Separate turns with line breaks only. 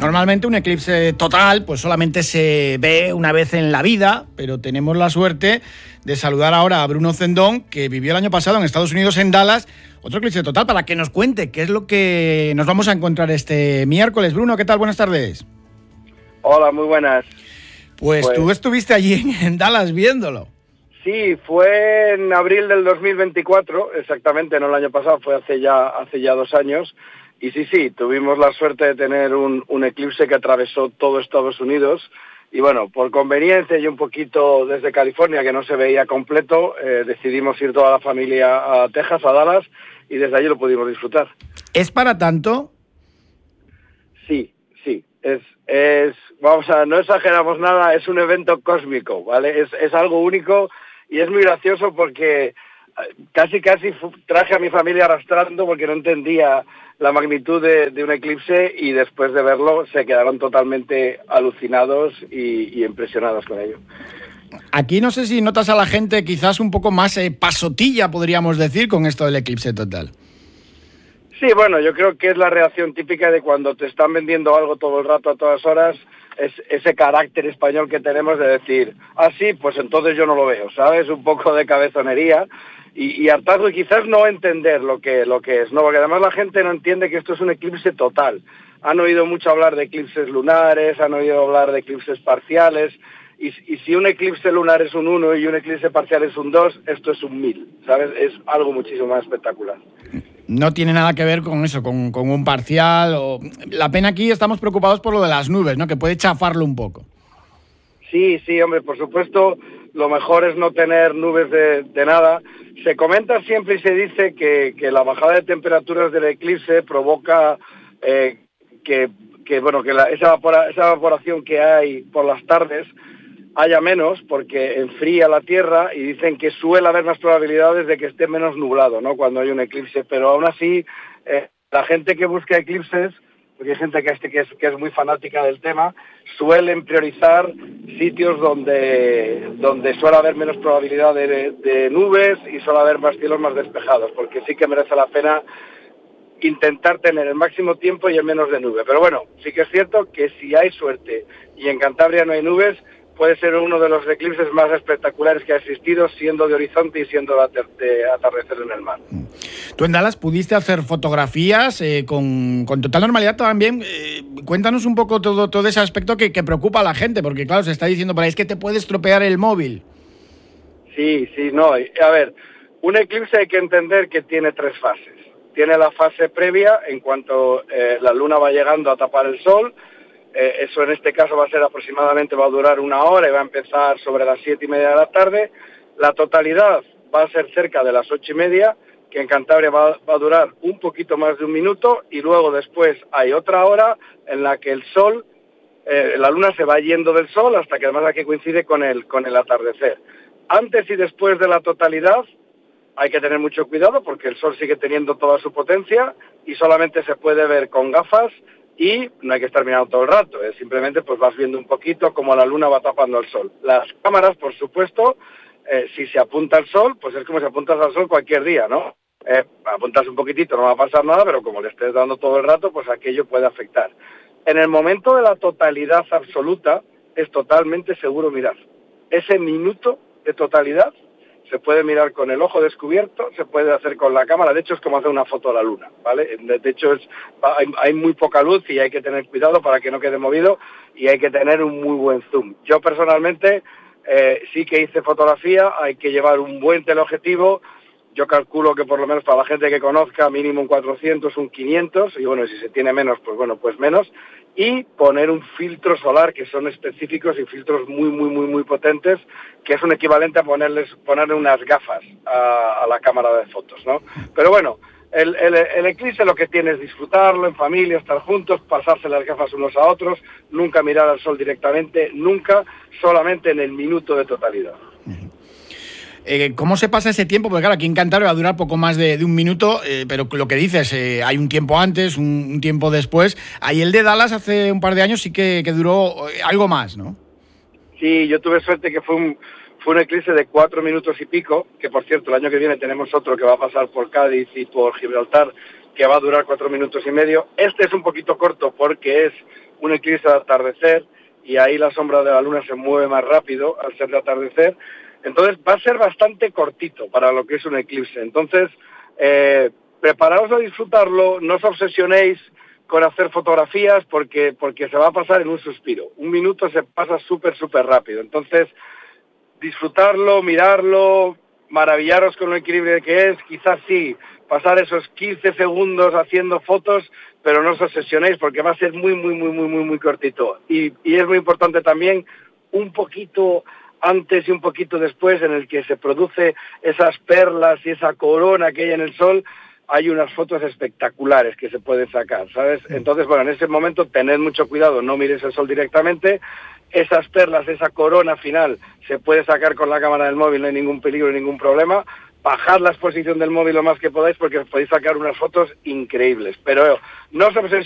Normalmente un eclipse total pues solamente se ve una vez en la vida, pero tenemos la suerte de saludar ahora a Bruno Cendón, que vivió el año pasado en Estados Unidos, en Dallas, otro eclipse total, para que nos cuente qué es lo que nos vamos a encontrar este miércoles. Bruno, ¿qué tal? Buenas tardes.
Hola, muy buenas.
Pues tú estuviste allí en Dallas viéndolo.
Sí, fue en abril del 2024, exactamente, no el año pasado, fue hace ya 2 años. Y sí, tuvimos la suerte de tener un eclipse que atravesó todo Estados Unidos. Y bueno, por conveniencia y un poquito desde California, que no se veía completo, decidimos ir toda la familia a Texas, a Dallas, y desde allí lo pudimos disfrutar.
¿Es para tanto?
Sí. Vamos a, no exageramos nada, es un evento cósmico, ¿vale? Es algo único y es muy gracioso porque casi traje a mi familia arrastrando porque no entendía la magnitud de un eclipse, y después de verlo se quedaron totalmente alucinados y impresionados con ello.
Aquí no sé si notas a la gente quizás un poco más pasotilla, podríamos decir, con esto del eclipse total.
Sí, bueno, yo creo que es la reacción típica de cuando te están vendiendo algo todo el rato, a todas horas, es ese carácter español que tenemos de decir, sí, pues entonces yo no lo veo, ¿sabes? Un poco de cabezonería y hartazgo, y quizás no entender lo que es, ¿no? Porque además la gente no entiende que esto es un eclipse total. Han oído mucho hablar de eclipses lunares, han oído hablar de eclipses parciales, y si un eclipse lunar es un 1 y un eclipse parcial es un 2, esto es un 1000, ¿sabes? Es algo muchísimo más espectacular.
No tiene nada que ver con eso, con un parcial. La pena aquí, estamos preocupados por lo de las nubes, ¿no? Que puede chafarlo un poco.
Sí, hombre, por supuesto, lo mejor es no tener nubes de nada. Se comenta siempre y se dice que la bajada de temperaturas del eclipse provoca esa evaporación que hay por las tardes haya menos, porque enfría la Tierra, y dicen que suele haber más probabilidades de que esté menos nublado, ¿no?, cuando hay un eclipse. Pero aún así, la gente que busca eclipses, porque hay gente que es muy fanática del tema, suelen priorizar sitios donde suele haber menos probabilidad de nubes y suele haber más cielos más despejados, porque sí que merece la pena intentar tener el máximo tiempo y el menos de nube. Pero bueno, sí que es cierto que si hay suerte y en Cantabria no hay nubes, puede ser uno de los eclipses más espectaculares que ha existido, siendo de horizonte y siendo de atardecer en el mar.
Tú en Dallas pudiste hacer fotografías con total normalidad también. Cuéntanos un poco todo ese aspecto que preocupa a la gente, porque claro, se está diciendo por ahí, es que te puede estropear el móvil.
Sí, no. A ver, un eclipse hay que entender que tiene 3 fases. Tiene la fase previa, en cuanto la luna va llegando a tapar el sol. Eso en este caso va a durar 1 hora y va a empezar sobre las 7:30 de la tarde. La totalidad va a ser cerca de las 8:30, que en Cantabria va a durar un poquito más de 1 minuto, y luego después hay otra hora en la que el sol, la luna se va yendo del sol hasta que además aquí coincide con el atardecer. Antes y después de la totalidad hay que tener mucho cuidado porque el sol sigue teniendo toda su potencia y solamente se puede ver con gafas, y no hay que estar mirando todo el rato, simplemente pues vas viendo un poquito cómo la luna va tapando el sol. Las cámaras, por supuesto, si se apunta al sol, pues es como si apuntas al sol cualquier día, ¿no? Apuntas un poquitito, no va a pasar nada, pero como le estés dando todo el rato, pues aquello puede afectar. En el momento de la totalidad absoluta, es totalmente seguro mirar. Ese minuto de totalidad se puede mirar con el ojo descubierto, se puede hacer con la cámara. De hecho, es como hacer una foto a la luna, ¿vale? De hecho, hay muy poca luz y hay que tener cuidado para que no quede movido, y hay que tener un muy buen zoom. Yo personalmente sí que hice fotografía, hay que llevar un buen teleobjetivo. Yo calculo que por lo menos para la gente que conozca, mínimo un 400, un 500, y bueno, si se tiene menos, pues bueno, pues menos, y poner un filtro solar, que son específicos y filtros muy potentes, que es un equivalente a ponerle unas gafas a la cámara de fotos, ¿no? Pero bueno, el eclipse lo que tiene es disfrutarlo en familia, estar juntos, pasarse las gafas unos a otros, nunca mirar al sol directamente, nunca, solamente en el minuto de totalidad.
¿Cómo se pasa ese tiempo? Porque claro, aquí en Cantabria va a durar poco más de 1 minuto, pero lo que dices, hay un tiempo antes, un tiempo después. Ahí el de Dallas hace un par de años sí que duró algo más, ¿no?
Sí, yo tuve suerte que fue un eclipse de 4 minutos y pico, que por cierto el año que viene tenemos otro que va a pasar por Cádiz y por Gibraltar, que va a durar 4 minutos y medio. Este es un poquito corto porque es un eclipse de atardecer, y ahí la sombra de la luna se mueve más rápido al ser de atardecer. Entonces va a ser bastante cortito para lo que es un eclipse. Entonces, preparaos a disfrutarlo, no os obsesionéis con hacer fotografías porque se va a pasar en un suspiro. Un minuto se pasa súper rápido. Entonces, disfrutarlo, mirarlo, maravillaros con lo increíble que es. Quizás sí, pasar esos 15 segundos haciendo fotos, pero no os obsesionéis porque va a ser muy cortito. Y es muy importante también un poquito antes y un poquito después, en el que se produce esas perlas y esa corona que hay en el sol, hay unas fotos espectaculares que se pueden sacar, ¿sabes? Entonces, bueno, en ese momento tened mucho cuidado, no miréis el sol directamente. Esas perlas, esa corona final, se puede sacar con la cámara del móvil, no hay ningún peligro, ningún problema. Bajad la exposición del móvil lo más que podáis porque podéis sacar unas fotos increíbles. Pero no os obsesionéis